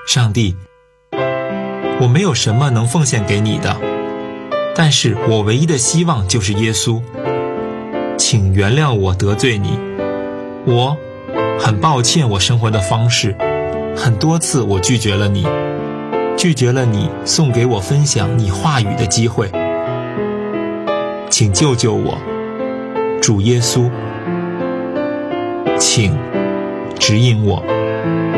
上帝，我没有什么能奉献给你的，但是我唯一的希望就是耶稣。请原谅我得罪你，我很抱歉我生活的方式，很多次我拒绝了你，拒绝了你送给我分享你话语的机会。请救救我，主耶稣，请指引我。